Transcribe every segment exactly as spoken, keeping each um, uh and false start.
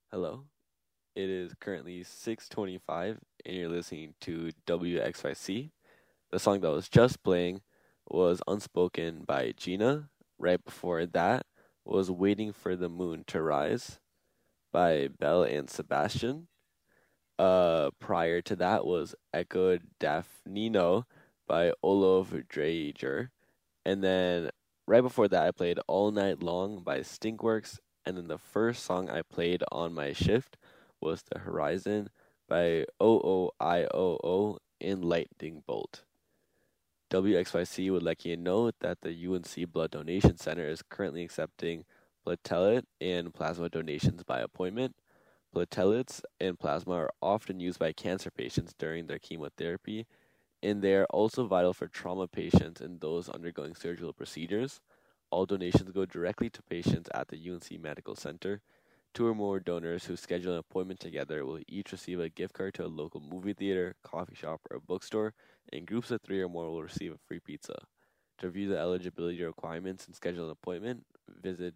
Hello. It is currently six twenty-five and you're listening to W X Y C. The song that was just playing was Unspoken by Gina. Right before that was Waiting for the Moon to Rise by Belle and Sebastian. Uh prior to that was Echo Daphne by Olof Drager. And then right before that, I played All Night Long by Stinkworks. And then the first song I played on my shift was The Horizon by O O I O O in Lightning Bolt. W X Y C would like you to know that the U N C Blood Donation Center is currently accepting platelet and plasma donations by appointment. Platelets and plasma are often used by cancer patients during their chemotherapy, and they are also vital for trauma patients and those undergoing surgical procedures. All donations go directly to patients at the U N C Medical Center. Two or more donors who schedule an appointment together will each receive a gift card to a local movie theater, coffee shop, or bookstore, and groups of three or more will receive a free pizza. To review the eligibility requirements and schedule an appointment, visit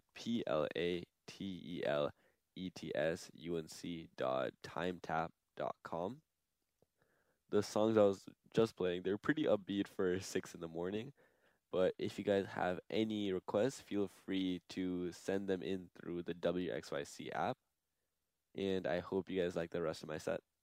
p-l-a-t-e-l-e-t-s-u-n-c dot timetap dot com. The songs I was just playing, they're pretty upbeat for six in the morning. But if you guys have any requests, feel free to send them in through the W X Y C app. And I hope you guys like the rest of my set.